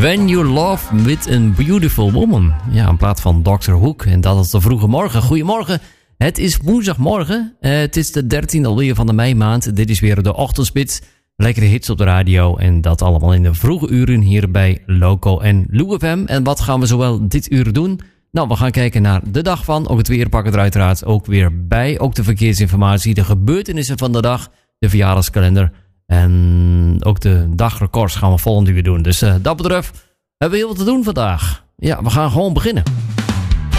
When You Love With A Beautiful Woman. Ja, een plaat van Dr. Hook. En dat is de vroege morgen. Goedemorgen. Het is woensdagmorgen. Het is de 13e alweer van de meimaand. Dit is weer de ochtendspits. Lekkere hits op de radio. En dat allemaal in de vroege uren hier bij Loco en Lou FM. En wat gaan we zowel dit uur doen? Nou, we gaan kijken naar de dag van. Ook het weer pakken er uiteraard ook weer bij. Ook de verkeersinformatie, de gebeurtenissen van de dag. De verjaardagskalender. En ook de dagrecords gaan we volgende uur doen. Dus dat betreft hebben we heel wat te doen vandaag. Ja, we gaan gewoon beginnen.